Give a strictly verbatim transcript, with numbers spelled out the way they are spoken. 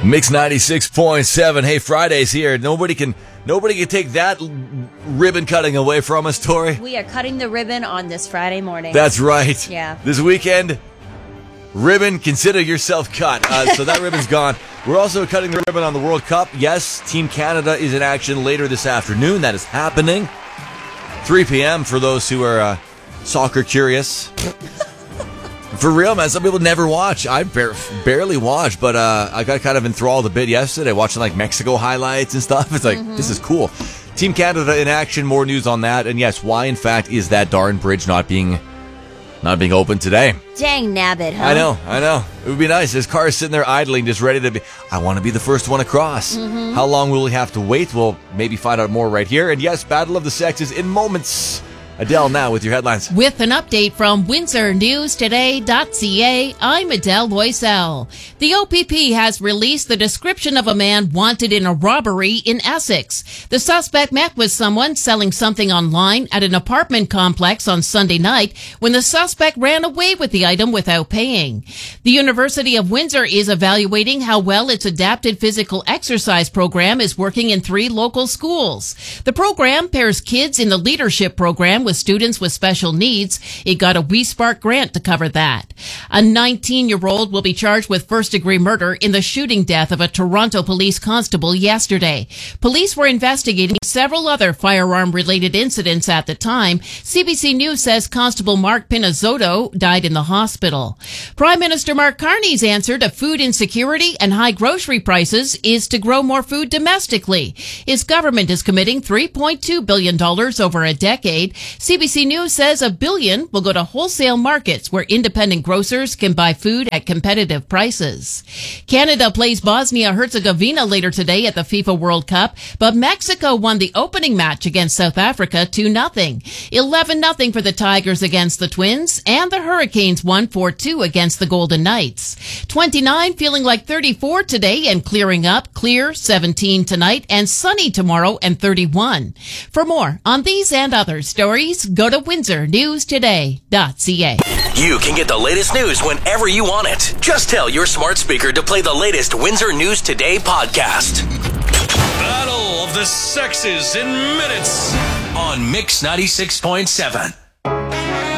Mix ninety-six point seven. Hey, Friday's here. Nobody can nobody can take that ribbon cutting away from us, Tori. We are cutting the ribbon on this Friday morning. That's right. Yeah. This weekend, ribbon, consider yourself cut. Uh, so that ribbon's gone. We're also cutting the ribbon on the World Cup. Yes, Team Canada is in action later this afternoon. That is happening. three p.m. for those who are uh, soccer curious. For real, man. Some people never watch. I bar- barely watch, but uh, I got kind of enthralled a bit yesterday watching like Mexico highlights and stuff. It's like, mm-hmm. This is cool. Team Canada in action. More news on that. And yes, why in fact is that darn bridge not being not being open today? Dang nabbit, huh? I know, I know. It would be nice. There's cars sitting there idling, just ready to be. I want to be the first one across. Mm-hmm. How long will we have to wait? We'll maybe find out more right here. And yes, Battle of the Sexes in moments. Adele now with your headlines. With an update from Windsor News Today dot C A, I'm Adele Loisel. The O P P has released the description of a man wanted in a robbery in Essex. The suspect met with someone selling something online at an apartment complex on Sunday night when the suspect ran away with the item without paying. The University of Windsor is evaluating how well its adapted physical exercise program is working in three local schools. The program pairs kids in the leadership program with students with special needs. It got a WeSpark grant to cover that. A nineteen-year-old will be charged with first-degree murder in the shooting death of a Toronto police constable yesterday. Police were investigating several other firearm-related incidents at the time. C B C News says Constable Mark Pinazzotto died in the hospital. Prime Minister Mark Carney's answer to food insecurity and high grocery prices is to grow more food domestically. His government is committing three point two billion dollars over a decade. C B C News says a billion will go to wholesale markets where independent grocers can buy food at competitive prices. Canada plays Bosnia-Herzegovina later today at the FIFA World Cup, but Mexico won the opening match against South Africa two nothing. eleven nothing for the Tigers against the Twins, and the Hurricanes won four two against the Golden Knights. twenty-nine feeling like thirty-four today and clearing up, clear seventeen tonight and sunny tomorrow and thirty-one. For more on these and other stories, go to Windsor News Today dot C A. You can get the latest news whenever you want it. Just tell your smart speaker to play the latest Windsor News Today podcast. Battle of the Sexes in minutes on Mix ninety-six point seven.